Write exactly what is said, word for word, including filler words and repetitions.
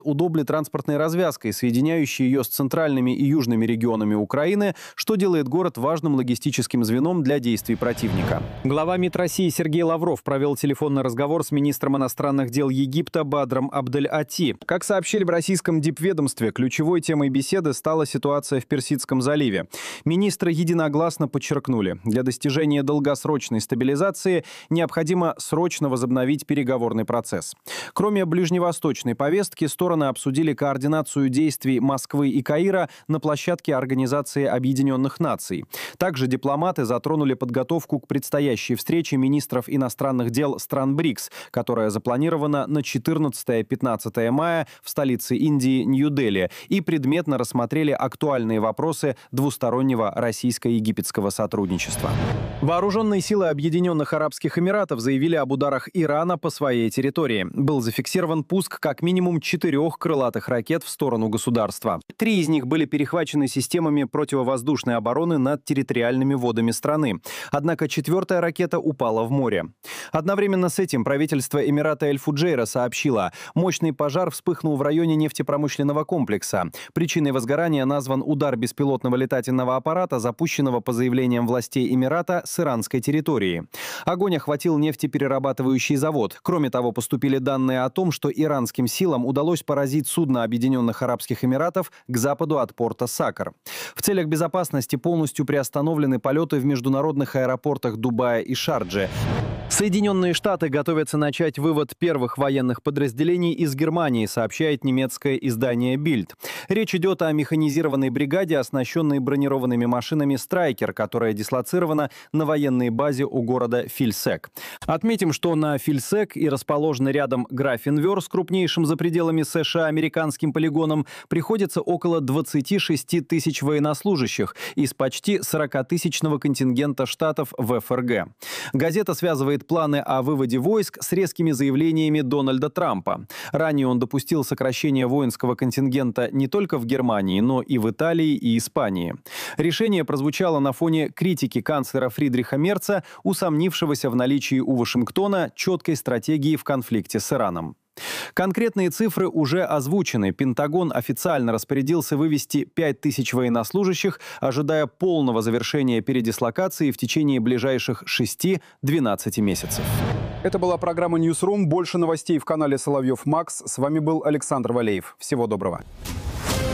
у Добли транспортной развязкой, соединяющей ее с центральными и южными регионами Украины, что делает город важным логистическим звеном для действий противника. Глава МИД России Сергей Лавров провел телефонный разговор с министром иностранных дел Египта Бадром Абдель-Ати. Как сообщили в российском дипведомстве, ключевой темой беседы стала ситуация в Персидском заливе. Министры единогласно подчеркнули, для достижения долгосрочной стабилизации необходимо срочно возобновить переговорный процесс. Кроме ближневосточной повестки, стороны обсудили координацию действий Москвы и Каира на площадке Организации Объединенных Наций. Также дипломаты затронули подготовку к предстоящей встрече министров иностранных дел стран БРИКС, которая запланирована на четырнадцатое-пятнадцатое мая в столице Индии Нью-Дели, и предметно рассмотрели актуальные вопросы двустороннего российско-египетского сотрудничества. Вооруженные силы Объединенных Арабских Эмиратов заявили об ударах Ирана по своей территории. Был зафиксирован пуск как минимум четырех крылатых ракет в сторону государства. Три из них были перехвачены системами противовоздушной обороны над территориальными водами страны. Однако четвертая ракета упала в море. Одновременно с этим правительство Эмирата Эль-Фуджейра сообщило, мощный пожар вспыхнул в районе нефтепромышленного комплекса. Причиной возгорания назван удар беспилотного летательного аппарата, запущенного по заявлениям властей Эмирата с иранской территории. Огонь охватил нефтеперерабатывающий завод. Кроме того, поступили данные о том, что иранским силам удалось поразить судно Объединенных Арабских Эмиратов к западу от порта Сакар. В целях безопасности полностью приостановлены полеты в международных аэропортах Дубая и Шарджи. Соединенные Штаты готовятся начать вывод первых военных подразделений из Германии, сообщает немецкое издание Bild. Речь идет о механизированной бригаде, оснащенной бронированными машинами «Страйкер», которая дислоцирована на военной базе у города Фильсек. Отметим, что на Фильсек и расположенный рядом Графенвёр с крупнейшим за пределами США американским полигоном приходится около двадцати шести тысяч военнослужащих из почти сорокатысячного контингента штатов в эф эр гэ. Газета связывает планы о выводе войск с резкими заявлениями Дональда Трампа. Ранее он допустил сокращение воинского контингента не только в Германии, но и в Италии и Испании. Решение прозвучало на фоне критики канцлера Фридриха Мерца, усомнившегося в наличии у Вашингтона четкой стратегии в конфликте с Ираном. Конкретные цифры уже озвучены. Пентагон официально распорядился вывести пять тысяч военнослужащих, ожидая полного завершения передислокации в течение ближайших шести-двенадцати месяцев. Это была программа «Ньюсрум». Больше новостей в канале Соловьев Макс. С вами был Александр Валеев. Всего доброго.